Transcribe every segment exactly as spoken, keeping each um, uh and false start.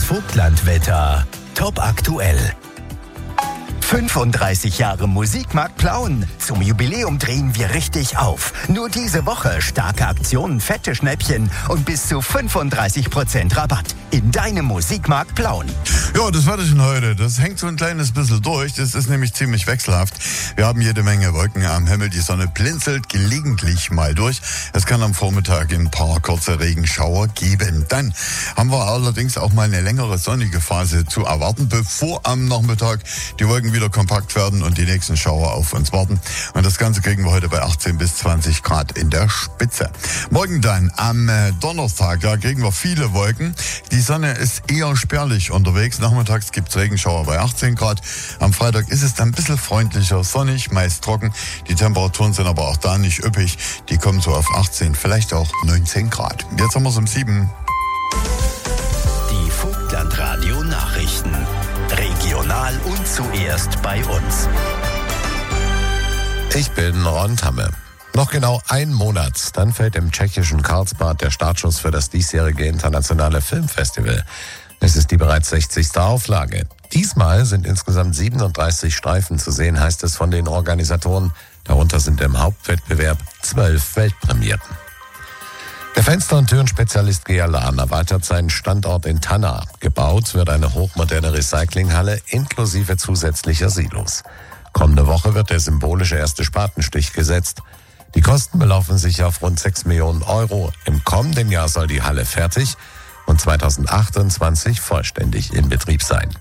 Vogtlandwetter. Top aktuell. fünfunddreißig Jahre Musikmarkt Plauen. Zum Jubiläum drehen wir richtig auf. Nur diese Woche starke Aktionen, fette Schnäppchen und bis zu fünfunddreißig Prozent Rabatt in deinem Musikmarkt Plauen. Ja, das Wetterchen heute, das hängt so ein kleines bisschen durch. Das ist nämlich ziemlich wechselhaft. Wir haben jede Menge Wolken am Himmel. Die Sonne blinzelt gelegentlich mal durch. Es kann am Vormittag ein paar kurze Regenschauer geben. Dann haben wir allerdings auch mal eine längere sonnige Phase zu erwarten, bevor am Nachmittag die Wolken wieder kompakt werden und die nächsten Schauer auf uns warten. Und das Ganze kriegen wir heute bei achtzehn bis zwanzig Grad in der Spitze. Morgen dann am äh, Donnerstag, da kriegen wir viele Wolken. Die Sonne ist eher spärlich unterwegs. Nachmittags gibt es Regenschauer bei achtzehn Grad. Am Freitag ist es dann ein bisschen freundlicher, sonnig, meist trocken. Die Temperaturen sind aber auch da nicht üppig. Die kommen so auf achtzehn, vielleicht auch neunzehn Grad. Jetzt haben wir es um sieben. Die Vogtlandradio Nachrichten. Regional und zuerst bei uns. Ich bin Ron Tamme. Noch genau ein Monat, dann fällt im tschechischen Karlsbad der Startschuss für das diesjährige internationale Filmfestival. Es ist die bereits sechzigste Auflage. Diesmal sind insgesamt siebenunddreißig Streifen zu sehen, heißt es von den Organisatoren. Darunter sind im Hauptwettbewerb zwölf Weltpremierten. Der Fenster- und Türenspezialist Gealan erweitert seinen Standort in Tanna. Gebaut wird eine hochmoderne Recyclinghalle inklusive zusätzlicher Silos. Kommende Woche wird der symbolische erste Spatenstich gesetzt. Die Kosten belaufen sich auf rund sechs Millionen Euro. Im kommenden Jahr soll die Halle fertig und zweitausendachtundzwanzig vollständig in Betrieb sein.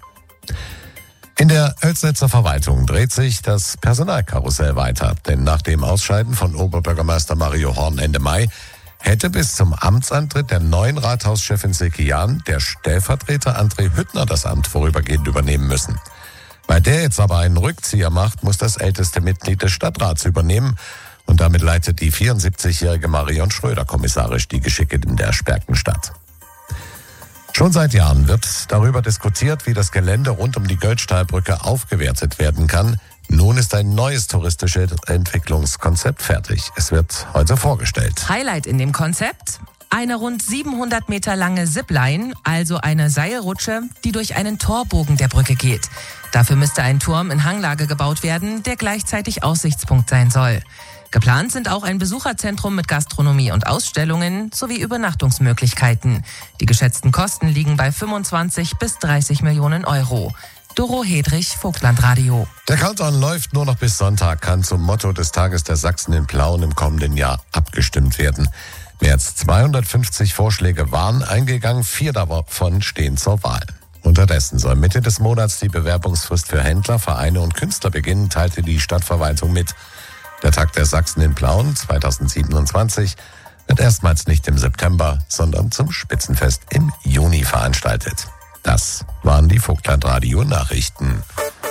In der Oelsnitzer Verwaltung dreht sich das Personalkarussell weiter. Denn nach dem Ausscheiden von Oberbürgermeister Mario Horn Ende Mai hätte bis zum Amtsantritt der neuen Rathauschefin Silke Jahn der Stellvertreter André Hüttner das Amt vorübergehend übernehmen müssen. Weil der jetzt aber einen Rückzieher macht, muss das älteste Mitglied des Stadtrats übernehmen. Und damit leitet die vierundsiebzigjährige Marion Schröder kommissarisch die Geschicke in der Sperkenstadt. Schon seit Jahren wird darüber diskutiert, wie das Gelände rund um die Göldstahlbrücke aufgewertet werden kann. Nun ist ein neues touristisches Entwicklungskonzept fertig. Es wird heute vorgestellt. Highlight in dem Konzept? Eine rund siebenhundert Meter lange Zipline, also eine Seilrutsche, die durch einen Torbogen der Brücke geht. Dafür müsste ein Turm in Hanglage gebaut werden, der gleichzeitig Aussichtspunkt sein soll. Geplant sind auch ein Besucherzentrum mit Gastronomie und Ausstellungen sowie Übernachtungsmöglichkeiten. Die geschätzten Kosten liegen bei fünfundzwanzig bis dreißig Millionen Euro. Doro Hedrich, Vogtlandradio. Der Countdown läuft nur noch bis Sonntag, kann zum Motto des Tages der Sachsen in Plauen im kommenden Jahr abgestimmt werden. Mehr als zweihundertfünfzig Vorschläge waren eingegangen, vier davon stehen zur Wahl. Unterdessen soll Mitte des Monats die Bewerbungsfrist für Händler, Vereine und Künstler beginnen, teilte die Stadtverwaltung mit. Der Tag der Sachsen in Plauen zweitausendsiebenundzwanzig wird erstmals nicht im September, sondern zum Spitzenfest im Juni veranstaltet. Das waren die Vogtlandradio-Nachrichten.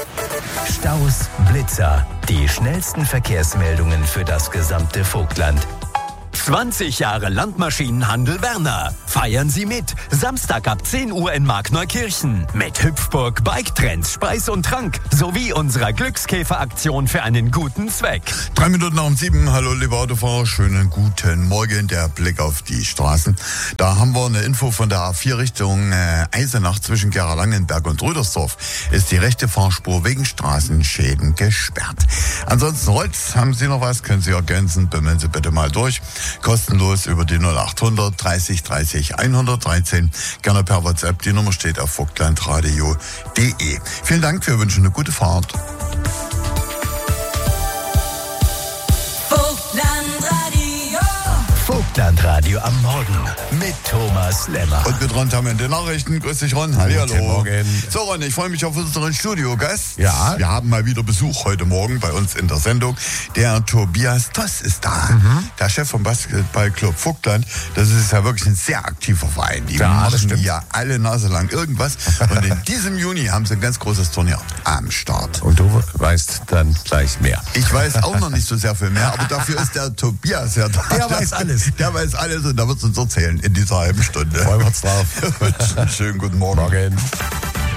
Staus, Blitzer, die schnellsten Verkehrsmeldungen für das gesamte Vogtland. zwanzig Jahre Landmaschinenhandel Werner. Feiern Sie mit. Samstag ab zehn Uhr in Markneukirchen. Mit Hüpfburg, Bike-Trends, Speis und Trank. Sowie unserer Glückskäferaktion für einen guten Zweck. Drei Minuten nach um sieben. Hallo, liebe Autofahrer. Schönen guten Morgen. Der Blick auf die Straßen. Da haben wir eine Info von der A vier Richtung äh, Eisenach zwischen Gera-Langenberg und Rüdersdorf. Ist die rechte Fahrspur wegen Straßenschäden gesperrt. Ansonsten, Holz, haben Sie noch was? Können Sie ergänzen? Bimmeln Sie bitte mal durch. Kostenlos über die null achthundert dreißig dreißig hundertdreizehn. Gerne per WhatsApp. Die Nummer steht auf vogtlandradio punkt de. Vielen Dank. Wir wünschen eine gute Fahrt. Vogtlandradio. Vogtlandradio am Morgen mit Thomas Lemmer. Und mit Ron Tamme in den Nachrichten. Grüß dich, Ron. Hallo. Guten Morgen. So, Ron, ich freue mich auf unseren Studiogast. Ja. Wir haben mal wieder Besuch heute Morgen bei uns in der Sendung. Der Tobias Toss ist da. Mhm. Der Chef vom Basketballclub Vogtland. Das ist ja wirklich ein sehr aktiver Verein. Die Ja, das machen stimmt. ja alle Nase lang irgendwas. Und in diesem Juni haben sie ein ganz großes Turnier am Start. Und du weißt dann gleich mehr. Ich weiß auch noch nicht so sehr viel mehr, aber dafür ist der Tobias ja da. Der weiß alles. Der weiß alles und da wird es uns erzählen in dieser halben Stunde. Freuen wir uns drauf. Schönen guten Morgen. Morgen.